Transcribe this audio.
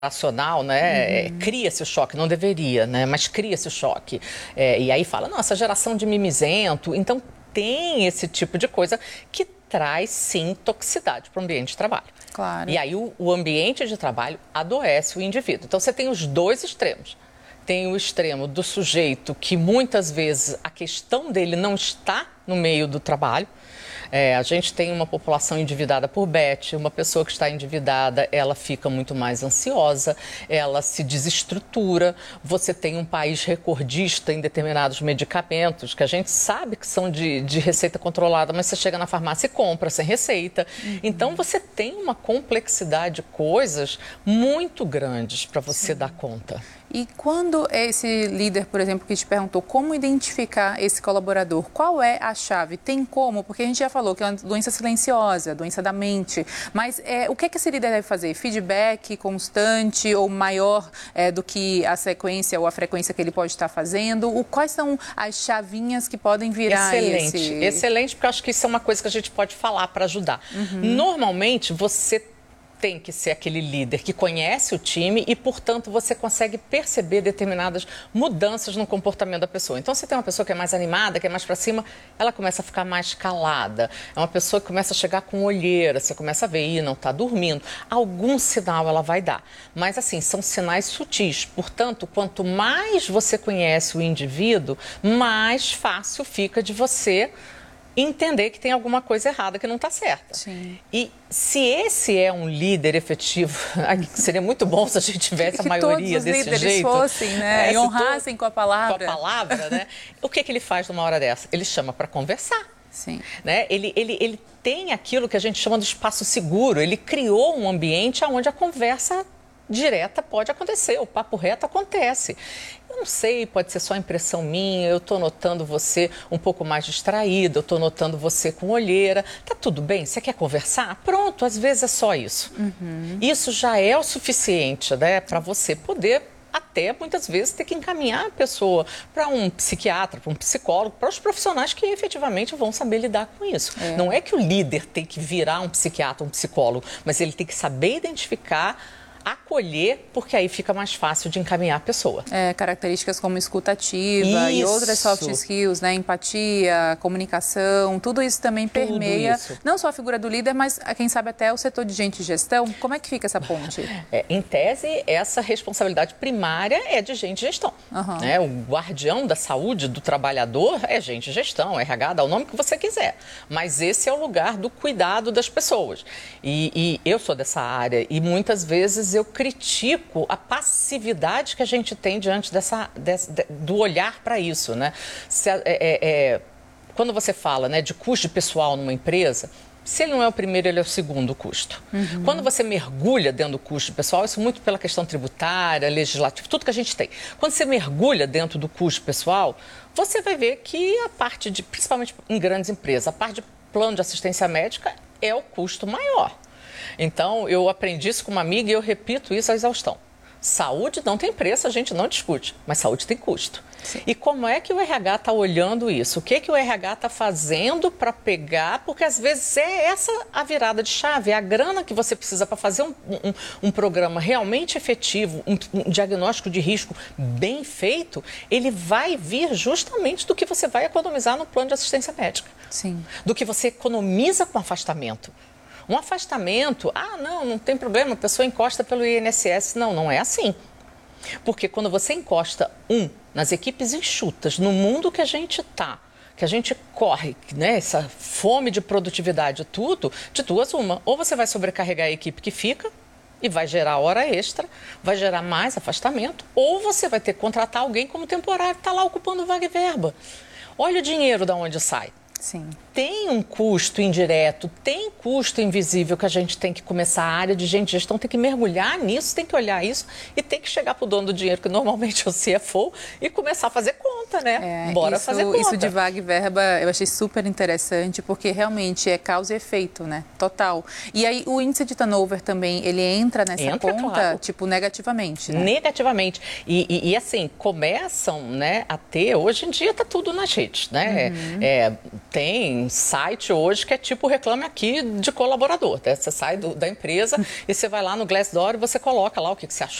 racional, né, cria-se o choque, não deveria, né, mas cria-se o choque. E aí fala, nossa, geração de mimizento. Então, tem esse tipo de coisa que traz, sim, toxicidade para o ambiente de trabalho. Claro. E aí o ambiente de trabalho adoece o indivíduo. Então, você tem os dois extremos. Tem o extremo do sujeito que, muitas vezes, a questão dele não está no meio do trabalho. A gente tem uma população endividada por Beth, uma pessoa que está endividada, ela fica muito mais ansiosa, ela se desestrutura, você tem um país recordista em determinados medicamentos, que a gente sabe que são de receita controlada, mas você chega na farmácia e compra sem receita. Então, você tem uma complexidade de coisas muito grandes para você dar conta. E quando esse líder, por exemplo, que te perguntou como identificar esse colaborador, qual é a chave? Tem como? Porque a gente já falou que é uma doença silenciosa, doença da mente. Mas o que esse líder deve fazer? Feedback constante ou maior do que a sequência ou a frequência que ele pode estar fazendo? Quais são as chavinhas que podem virar Excelente, porque eu acho que isso é uma coisa que a gente pode falar para ajudar. Normalmente, você tem que ser aquele líder que conhece o time e, portanto, você consegue perceber determinadas mudanças no comportamento da pessoa. Então, você tem uma pessoa que é mais animada, que é mais para cima, ela começa a ficar mais calada. É uma pessoa que começa a chegar com olheira, você começa a ver, não está dormindo. Algum sinal ela vai dar. Mas, assim, são sinais sutis. Portanto, quanto mais você conhece o indivíduo, mais fácil fica de você entender que tem alguma coisa errada que não está certa. Sim. E se esse é um líder efetivo, seria muito bom se a gente tivesse a maioria desse jeito. Que todos os líderes fossem, né? E honrassem com a palavra. Com a palavra, né? O que ele faz numa hora dessa? Ele chama para conversar. Sim. Né? Ele tem aquilo que a gente chama de espaço seguro. Ele criou um ambiente onde a conversa direta pode acontecer, o papo reto acontece. Eu não sei, pode ser só impressão minha, eu estou notando você um pouco mais distraída, eu estou notando você com olheira. Tá tudo bem? Você quer conversar? Pronto, às vezes é só isso. Isso já é o suficiente, né, para você poder até, muitas vezes, ter que encaminhar a pessoa para um psiquiatra, para um psicólogo, para os profissionais que efetivamente vão saber lidar com isso. Não é que o líder tem que virar um psiquiatra, um psicólogo, mas ele tem que saber identificar, acolher, porque aí fica mais fácil de encaminhar a pessoa. Características como escuta ativa e outras soft skills, né? Empatia, comunicação, tudo isso também permeia não só a figura do líder, mas quem sabe até o setor de gente e gestão. Como é que fica essa ponte? Em tese, essa responsabilidade primária é de gente e gestão. Né? O guardião da saúde do trabalhador é gente e gestão, RH, dá o nome que você quiser. Mas esse é o lugar do cuidado das pessoas. E eu sou dessa área e muitas vezes eu critico a passividade que a gente tem diante do olhar para isso, né? Quando você fala, né, de custo pessoal numa empresa, se ele não é o primeiro, ele é o segundo custo. Quando você mergulha dentro do custo pessoal, isso muito pela questão tributária, legislativa, tudo que a gente tem. Quando você mergulha dentro do custo pessoal, você vai ver que a parte principalmente em grandes empresas, a parte de plano de assistência médica é o custo maior. Então, eu aprendi isso com uma amiga e eu repito isso à exaustão. Saúde não tem preço, a gente não discute, mas saúde tem custo. Sim. E como é que o RH está olhando isso? O que o RH está fazendo para pegar? Porque às vezes é essa a virada de chave, é a grana que você precisa para fazer um programa realmente efetivo, um diagnóstico de risco bem feito, ele vai vir justamente do que você vai economizar no plano de assistência médica. Sim. Do que você economiza com afastamento. Um afastamento, não tem problema, a pessoa encosta pelo INSS. Não é assim. Porque quando você encosta nas equipes enxutas, no mundo que a gente está, que a gente corre, né, essa fome de produtividade, tudo, de duas uma. Ou você vai sobrecarregar a equipe que fica e vai gerar hora extra, vai gerar mais afastamento, ou você vai ter que contratar alguém como temporário, que está lá ocupando vaga e verba. Olha o dinheiro de onde sai. Sim. Tem um custo indireto, tem custo invisível que a gente tem que começar, a área de gente de gestão tem que mergulhar nisso, tem que olhar isso e tem que chegar para o dono do dinheiro, que normalmente é o CFO, e começar a fazer conta. conta, né? Bora fazer conta. Isso de vaga e verba eu achei super interessante, porque realmente é causa e efeito, né? Total. E aí o índice de turnover também, ele entra nessa conta, claro. Tipo, negativamente, né? Negativamente. E assim, começam, né, a ter, hoje em dia tá tudo nas redes, né? Tem site hoje que é tipo Reclame Aqui de colaborador, né? Você sai da empresa e você vai lá no Glassdoor e você coloca lá o que você achou